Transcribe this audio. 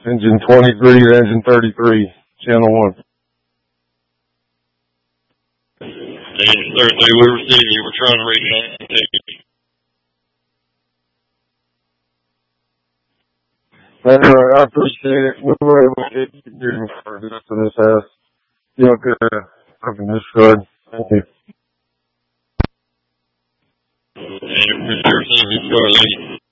Engine 23 to engine 33, channel 1. Engine 33, we received you. We're trying to reach out. That's right, I appreciate it. We were able to get you for this to this house. You know, fucking this good. Thank you. And you're receiving you,